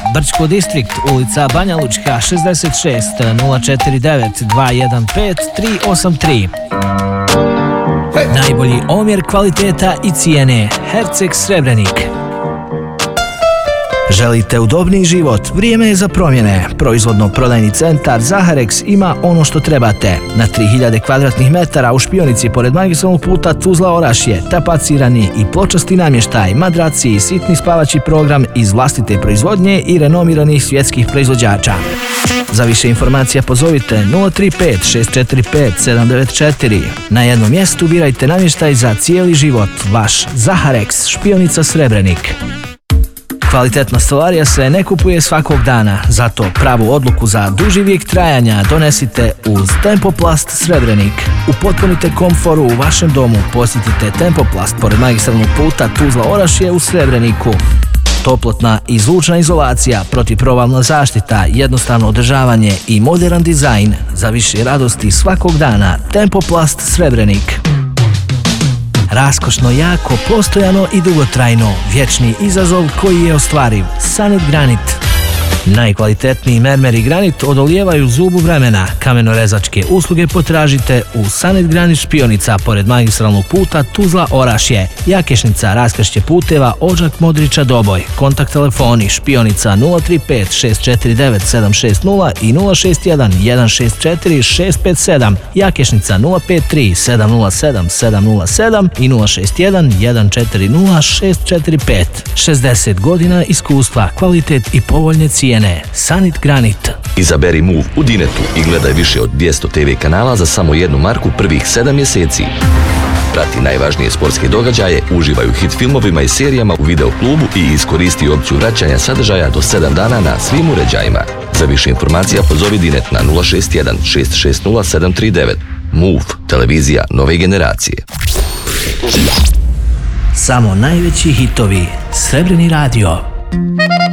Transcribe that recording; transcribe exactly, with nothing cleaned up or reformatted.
Brčko Distrikt, ulica Banja Lučka šezdeset šest, nula četiri devet dva jedan pet tri osam tri. Najbolji omjer kvaliteta i cijene. Herceg Srebrenik. Želite udobniji život? Vrijeme je za promjene. Proizvodno-prodajni centar Zaharex ima ono što trebate. Na tri hiljade kvadratnih metara u Špionici pored magistralnog puta Tuzla-Orašje, tapacirani i pločasti namještaj, madraci i sitni spavaći program iz vlastite proizvodnje i renomiranih svjetskih proizvođača. Za više informacija pozovite nula tri pet šest četiri pet sedam devet četiri. Na jednom mjestu birajte namještaj za cijeli život. Vaš Zaharex, Špionica Srebrenik. Kvalitetna stolarija se ne kupuje svakog dana, zato pravu odluku za duži vijek trajanja donesite uz Tempoplast Srebrenik. Upotpunite komfor u vašem domu, posjetite Tempoplast pored magistralnog puta Tuzla-Orašje u Srebreniku. Toplotna i zvučna izolacija, protivprovalna zaštita, jednostavno održavanje i modern dizajn. Za više radosti svakog dana, Tempoplast Srebrenik. Raskošno, jako, postojano i dugotrajno. Vječni izazov koji je ostvariv. Sanit Granit. Najkvalitetniji mermer i granit odolijevaju zubu vremena. Kamenorezačke usluge potražite u Sanit Granit Špionica pored magistralnog puta Tuzla-Orašje. Jakešnica, raskršće puteva Odžak Modriča Doboj. Kontakt telefoni Špionica nula tri pet šest četiri devet sedam šest nula i nula šest jedan jedan šest četiri šest pet sedam. Jakešnica nula pet tri sedam nula sedam sedam nula sedam i nula šest jedan jedan četiri nula šest četiri pet. šezdeset godina iskustva, kvalitet i povoljne cijene. Sanit Granit. Izaberi Move u Dinetu i gledaj više od dvjesto te ve kanala za samo jednu marku prvih sedam mjeseci. Prati najvažnije sportske događaje, uživaj u hit filmovima i serijama u videoklubu i iskoristi opciju vraćanja sadržaja do sedam dana na svim uređajima. Za više informacija pozovi Dinet na nula šest jedan šest šest nula sedam tri devet. Move, televizija nove generacije. Samo najveći hitovi. Srebrni radio.